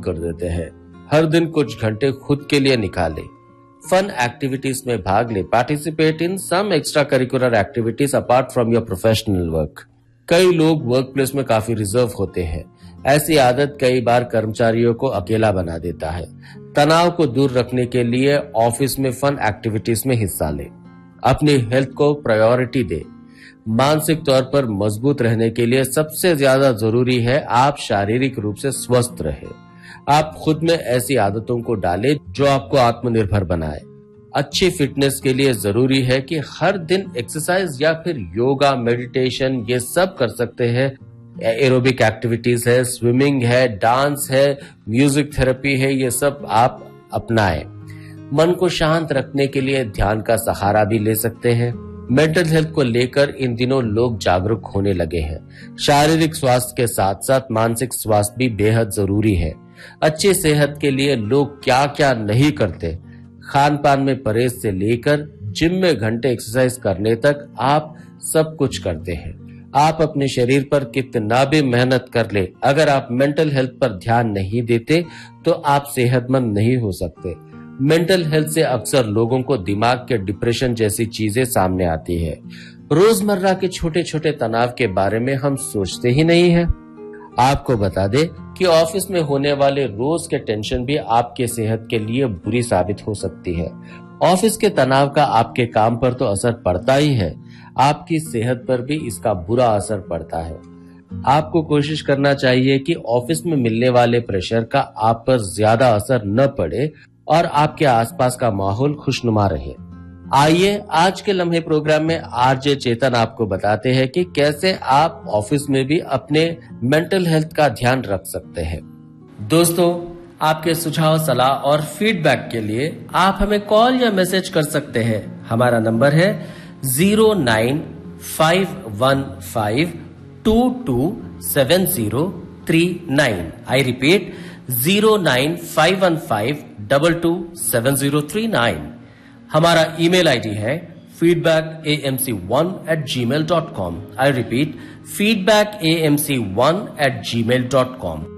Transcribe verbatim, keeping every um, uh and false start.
कर देते हैं। हर दिन कुछ घंटे खुद के लिए निकालें। फन एक्टिविटीज में भाग ले। Participate in some extra curricular activities apart from your professional work. कई लोग वर्क प्लेस में काफी रिजर्व होते हैं। ऐसी आदत कई बार कर्मचारियों को अकेला बना देता है। तनाव को दूर रखने के लिए ऑफिस में फन एक्टिविटीज में हिस्सा ले। अपनी हेल्थ को प्रायोरिटी दे। मानसिक तौर पर मजबूत रहने के लिए सबसे ज्यादा जरूरी है आप शारीरिक रूप से स्वस्थ रहे। आप खुद में ऐसी आदतों को डालें जो आपको आत्मनिर्भर बनाए। अच्छी फिटनेस के लिए जरूरी है कि हर दिन एक्सरसाइज या फिर योगा, मेडिटेशन ये सब कर सकते हैं। एरोबिक एक्टिविटीज है, स्विमिंग है, डांस है, म्यूजिक थेरेपी है, ये सब आप अपनाएं। मन को शांत रखने के लिए ध्यान का सहारा भी ले सकते हैं। मेंटल हेल्थ को लेकर इन दिनों लोग जागरूक होने लगे हैं। शारीरिक स्वास्थ्य के साथ साथ मानसिक स्वास्थ्य भी बेहद जरूरी है। अच्छी सेहत के लिए लोग क्या क्या नहीं करते। खान पान में परहेज से लेकर जिम में घंटे एक्सरसाइज करने तक आप सब कुछ करते हैं। आप अपने शरीर पर कितना भी मेहनत कर ले, अगर आप मेंटल हेल्थ पर ध्यान नहीं देते तो आप सेहतमंद नहीं हो सकते। मेंटल हेल्थ से अक्सर लोगों को दिमाग के डिप्रेशन जैसी चीजें सामने आती है। रोजमर्रा के छोटे छोटे तनाव के बारे में हम सोचते ही नहीं है। आपको बता दे कि ऑफिस में होने वाले रोज के टेंशन भी आपके सेहत के लिए बुरी साबित हो सकती है। ऑफिस के तनाव का आपके काम पर तो असर पड़ता ही है, आपकी सेहत पर भी इसका बुरा असर पड़ता है। आपको कोशिश करना चाहिए कि ऑफिस में मिलने वाले प्रेशर का आप पर ज्यादा असर न पड़े और आपके आसपास का माहौल खुशनुमा रहे। आइए आज के लम्हे प्रोग्राम में आरजे चेतन आपको बताते हैं कि कैसे आप ऑफिस में भी अपने मेंटल हेल्थ का ध्यान रख सकते हैं। दोस्तों, आपके सुझाव, सलाह और फीडबैक के लिए आप हमें कॉल या मैसेज कर सकते हैं। हमारा नंबर है zero nine five one five to to seven zero three nine. I repeat zero nine five one five double two seven zero three nine. हमारा ईमेल आईडी है feedback A M C one eight ji mail dot com. I repeat feedback A M C one eight ji mail dot com.